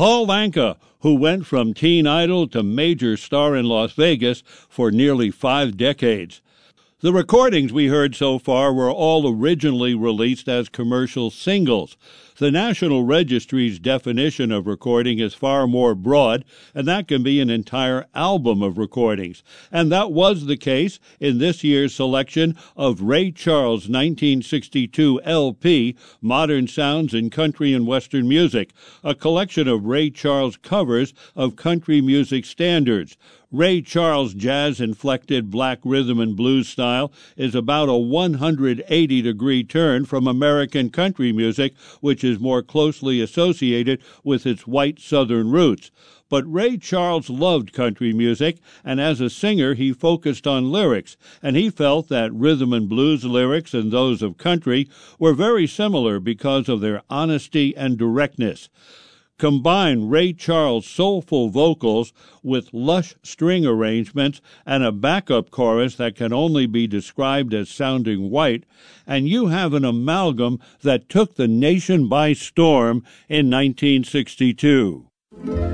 Paul Anka, who went from teen idol to major star in Las Vegas for nearly 5 decades. The recordings we heard so far were all originally released as commercial singles. The National Registry's definition of recording is far more broad, and that can be an entire album of recordings. And that was the case in this year's selection of Ray Charles' 1962 LP, Modern Sounds in Country and Western Music, a collection of Ray Charles covers of country music standards. Ray Charles' jazz-inflected black rhythm and blues style is about a 180-degree turn from American country music, which is more closely associated with its white Southern roots. But Ray Charles loved country music, and as a singer he focused on lyrics, and he felt that rhythm and blues lyrics and those of country were very similar because of their honesty and directness. Combine Ray Charles' soulful vocals with lush string arrangements and a backup chorus that can only be described as sounding white, and you have an amalgam that took the nation by storm in 1962.